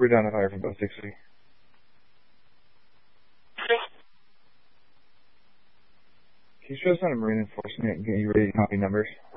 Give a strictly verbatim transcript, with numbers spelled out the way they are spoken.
Trooper down to fire from about sixty. Can you show us on a Marine enforcement and get you ready to copy numbers?